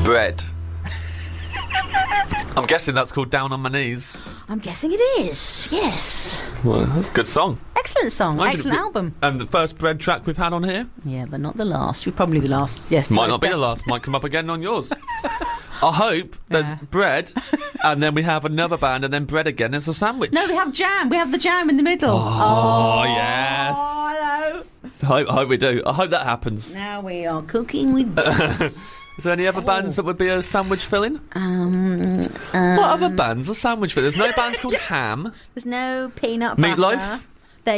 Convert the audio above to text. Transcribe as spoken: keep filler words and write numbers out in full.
Bread. I'm guessing that's called Down on My Knees. I'm guessing it is, yes. Well, that's a good song. Excellent song, Imagine excellent we- album. And the first Bread track we've had on here? Yeah, but not the last. Probably the last, yes. Might no, not be it's the last. Might come up again on yours. I hope there's Yeah. Bread, and then we have another band, and then Bread again as a sandwich. No, we have jam. We have the jam in the middle. Oh, yes. Oh, hello. I hope, I hope we do. I hope that happens. Now we are cooking with gas. Is there any other bands that would be a sandwich filling? um, uh, What other bands are sandwich filling? There's no bands called Ham. There's no peanut butter. Meatloaf?